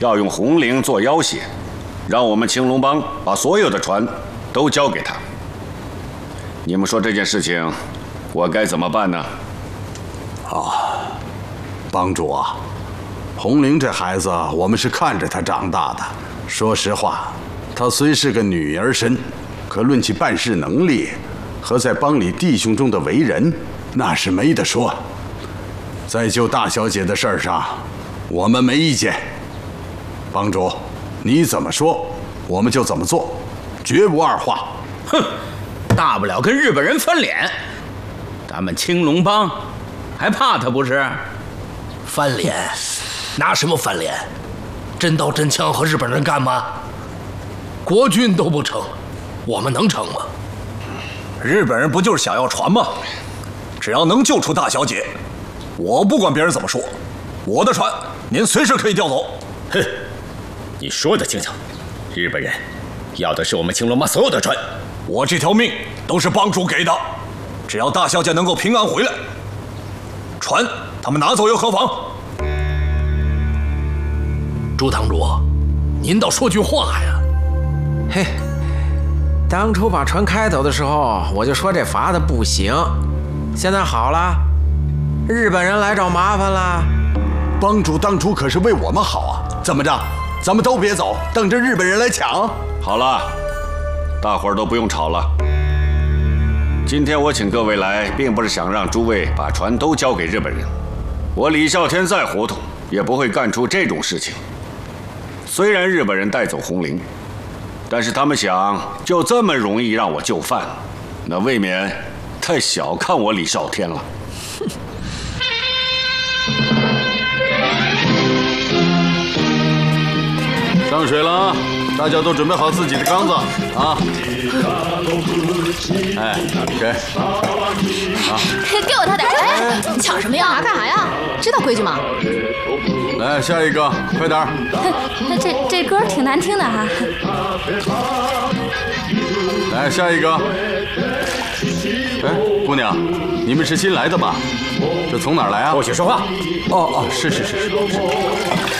要用红绫做要挟，让我们青龙帮把所有的船都交给他。你们说这件事情，我该怎么办呢？ 帮主啊，红绫这孩子，我们是看着他长大的。说实话，他虽是个女儿身，可论起办事能力和在帮里弟兄中的为人，那是没得说。在救大小姐的事儿上，我们没意见。帮主，你怎么说，我们就怎么做，绝无二话。 哼，大不了跟日本人翻脸，咱们青龙帮还怕他不是？ 翻脸？拿什么翻脸？真刀真枪和日本人干吗？国军都不成，我们能成吗？ 日本人不就是想要船吗？只要能救出大小姐，我不管别人怎么说，我的船您随时可以调走。 哼，你说的轻巧，日本人要的是我们青龙帮所有的船， 我这条命都是帮主给的，只要大小姐能够平安回来，船他们拿走又何妨？ 朱堂主，您倒说句话呀！ 嘿，当初把船开走的时候，我就说这法子不行。现在好了，日本人来找麻烦了。 帮主当初可是为我们好啊！怎么着，咱们都别走，等着日本人来抢？ 好了，大伙儿都不用吵了。今天我请各位来，并不是想让诸位把船都交给日本人。我李啸天再糊涂，也不会干出这种事情。虽然日本人带走红绫，但是他们想就这么容易让我就范，那未免太小看我李啸天了。上水了啊！大家都准备好自己的缸子啊！哎，给啊！ 给我他点儿！哎，抢什么呀？干啥呀？知道规矩吗？ 来，下一个，快点儿！ 这歌挺难听的哈。 来，下一个。哎，姑娘，你们是新来的吧？这从哪儿来啊？ 不许说话！ 哦，是。